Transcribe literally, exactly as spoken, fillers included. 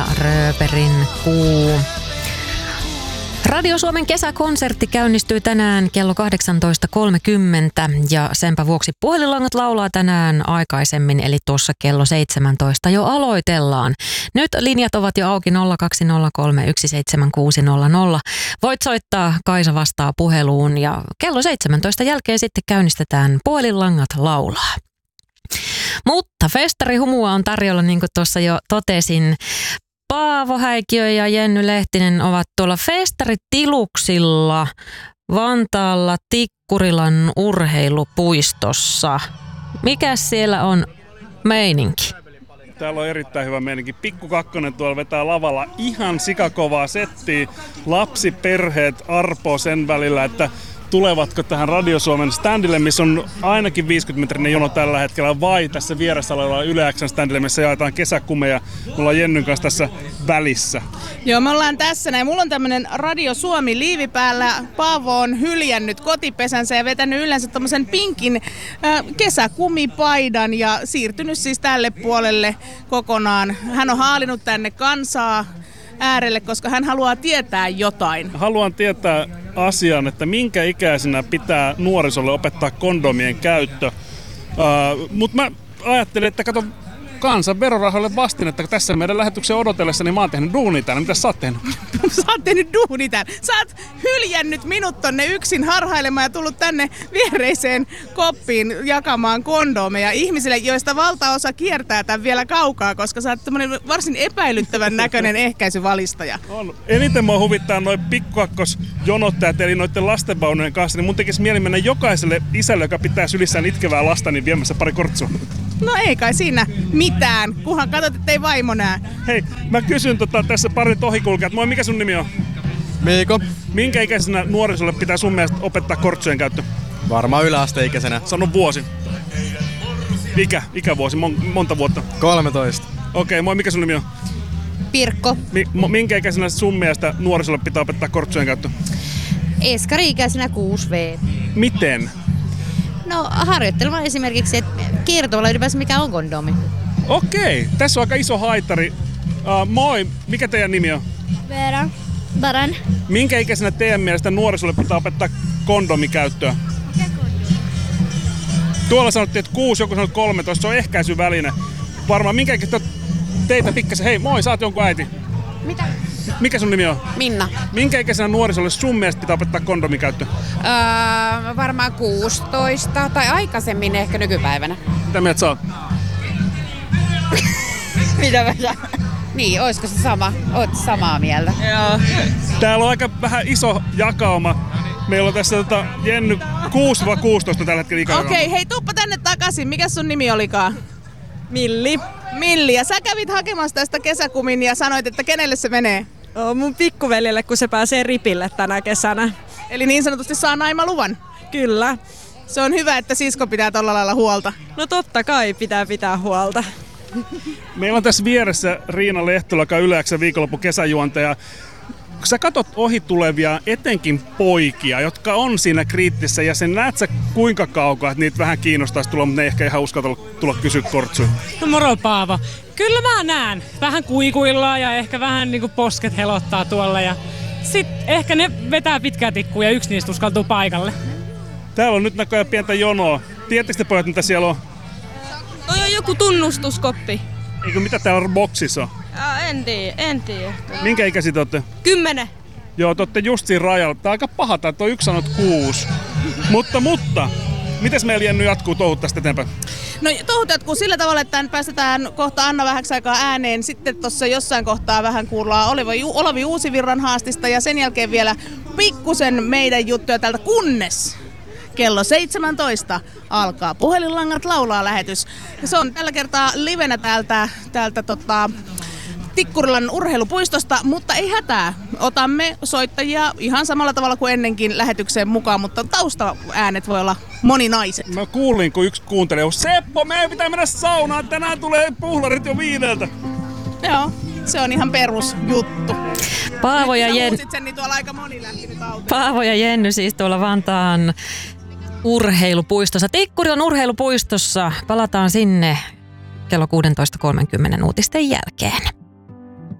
ja Rööperin kuu. Radio Suomen kesäkonsertti käynnistyy tänään kello kahdeksantoista kolmekymmentä ja senpä vuoksi puhelinlangat laulaa tänään aikaisemmin, eli tuossa kello seitsemäntoista jo aloitellaan. Nyt linjat ovat jo auki nolla kaksi nolla kolme yksi seitsemän kuusi nolla nolla. Voit soittaa, Kaisa vastaa puheluun ja kello seitsemäntoista jälkeen sitten käynnistetään puhelinlangat laulaa. Mutta festarihumua on tarjolla, niin kuin tuossa jo totesin. Paavo Häikiö ja Jenny Lehtinen ovat tuolla festaritiluksilla Vantaalla Tikkurilan urheilupuistossa. Mikäs siellä on meininki? Täällä on erittäin hyvä meininki. Pikku Kakkonen tuolla vetää lavalla ihan sikakovaa settiä. Lapsiperheet arpoo sen välillä, että tulevatko tähän Radio Suomen standille, missä on ainakin viisikymmentä-metrinen jono tällä hetkellä, vai tässä vieressä olevalla Yle X:n standille, missä jaetaan kesäkumeja. Me ollaan Jennyn kanssa tässä välissä. Joo, me ollaan tässä näin. Mulla on tämmönen Radio Suomi-liivi päällä. Paavo on hyljännyt kotipesänsä ja vetänyt yleensä tommosen pinkin äh, kesäkumipaidan ja siirtynyt siis tälle puolelle kokonaan. Hän on haalinut tänne kansaa äärelle, koska hän haluaa tietää jotain. Haluan tietää asian, että minkä ikäisenä pitää nuorisolle opettaa kondomien käyttö. Uh, Mutta mä ajattelin, että kato, kansan verorahoille vastin, että tässä meidän lähetyksen odotellessa, niin mä oon tehnyt duunia täällä. Mitä sä oot tehnyt? Sä oot tehnyt duunia täällä. Sä oot hyljännyt minut tonne yksin harhailemaan ja tullut tänne viereiseen koppiin jakamaan kondomeja ihmisille, joista valtaosa kiertää tämän vielä kaukaa, koska sä oot tämmönen varsin epäilyttävän näköinen ehkäisyvalistaja. On. Eniten mua huvittaa noin pikkukakkosjonottajat, eli noiden lastenvaunujen kanssa, niin mun tekisi mieli mennä jokaiselle isälle, joka pitää sylissään itkevää lasta, niin viemässä pari kortsua. No ei kai siinä mitään, kunhan katsot, ettei vaimo näe. Hei, mä kysyn tota, tässä pari ohikulkijat. Moi, mikä sun nimi on? Miiko? Minkä ikäisenä nuorisolle pitää sun mielestä opettaa kortsujen käyttö? Varmaan yläasteikäisenä. Sano vuosi. Ikä, ikävuosi, Mon, monta vuotta? kolmetoista. Okei, okay, moi, mikä sun nimi on? Pirkko. Mi, minkä ikäisenä sun mielestä nuorisolle pitää opettaa kortsujen käyttö? Eskari-ikäisenä kuusi vuotta. Miten? No harjoittelemaan esimerkiksi, että kertovalla ylipäänsä mikä on kondomi. Okei, tässä on aika iso haitari. Uh, moi, mikä teidän nimi on? Veera. Baran. Minkä ikäisenä teidän mielestä nuorisolle pitää opettaa kondomikäyttöä? Tuolla sanottiin, että kuusi, joku sanoi kolmetoista, se on ehkäisyväline. Varmaan minkä ikäisenä teitä pikkasen, hei moi, sä oot jonkun äiti. Mitä? Mikä sun nimi on? Minna. Minkä ikäisenä nuorisolle sun mielestä pitää opettaa kondomikäyttö? Öö, varmaan kuusitoista tai aikaisemmin ehkä nykypäivänä. Mitä mieltä sä oot? Mitä mä saan? Niin, oisko se sama? Oot samaa mieltä? Joo. Täällä on aika vähän iso jakauma. Meillä on tässä tota, Jenny kuusi kuusitoista tällä hetkellä ikäjakauma. Okei, okay, hei tuuppa tänne takaisin. Mikä sun nimi olikaan? Milli. Milli, ja sä kävit hakemassa tästä kesäkumin ja sanoit, että kenelle se menee? Oh, mun pikkuveljelle, kun se pääsee ripille tänä kesänä. Eli niin sanotusti saa naimaluvan? Kyllä. Se on hyvä, että sisko pitää tolla lailla huolta. No totta kai pitää pitää huolta. Meillä on tässä vieressä Riina Lehtola, joka on Yle X:n viikonloppu kesäjuontaja. Kun sä katot ohi tulevia, etenkin poikia, jotka on siinä kriittisessä, ja sen näet sä kuinka kaukaa, että niitä vähän kiinnostaisi tulla, mutta ne ei ehkä ihan uskalla tulla kysyä kortsuja. No moro Paavo. Kyllä mä näen. Vähän kuikuillaan ja ehkä vähän niinku posket helottaa tuolla. Ja sit ehkä ne vetää pitkää tikkua ja yksi niistä uskaltuu paikalle. Täällä on nyt näköjään pientä jonoa. Tiedättekö te pojat, mitä siellä on? Toi on joku tunnustuskoppi. Eikö mitä täällä boksissa on? Ja, en tiedä, en tiedä. Minkä ikäisiä te olette? Kymmenen. Joo, te olette just siinä rajalla. Tää on aika paha, tää on yksi sanot kuusi. mutta, mutta, mites meillä Jenny jatkuu touhut tästä eteenpäin? No touhut jatkuu sillä tavalla, että päästetään kohta Anna vähäksi aikaa ääneen. Sitten tuossa jossain kohtaa vähän kuullaan Olavi, Olavi Uusivirran haastista ja sen jälkeen vielä pikkusen meidän juttuja täältä, kunnes kello seitsemäntoista alkaa Puhelinlangat laulaa -lähetys. Ja se on tällä kertaa livenä täältä, täältä tota, Tikkurilan urheilupuistosta, mutta ei hätää. Otamme soittajia ihan samalla tavalla kuin ennenkin lähetykseen mukaan, mutta taustaäänet voi olla moninaiset. Mä kuulin, kun yksi kuuntelee, Seppo, meidän pitää mennä saunaan, tänään tulee puhlarit jo viideltä. Joo, se on ihan perusjuttu. Paavo ja, Jen... sen, niin tuolla aika moni lähti nyt autoon. Paavo ja Jenny siis tuolla Vantaan urheilupuistossa. Tikkurilan urheilupuistossa. Palataan sinne kello kuusitoista kolmekymmentä uutisten jälkeen.